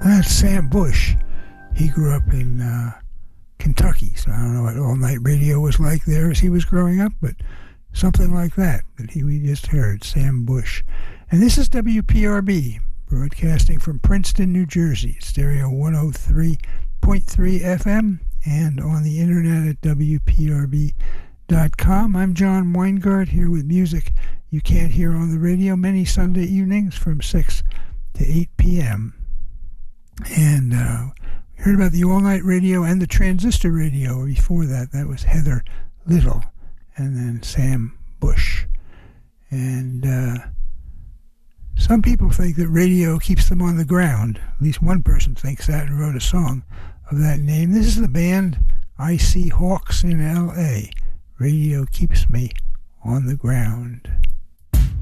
That's Sam Bush. He grew up in Kentucky, so I don't know what all-night radio was like there as he was growing up, but something like that we just heard, Sam Bush. And this is WPRB, broadcasting from Princeton, New Jersey, stereo 103.3 FM, and on the internet at WPRB.com. I'm John Weingart, here with music you can't hear on the radio many Sunday evenings from 6 to 8 p.m. And we heard about the all-night radio and the transistor radio. Before that was Heather Little, and then Sam Bush. And some people think that radio keeps them on the ground. At least one person thinks that and wrote a song of that name. This is the band I See Hawks in L.A. Radio keeps me on the ground.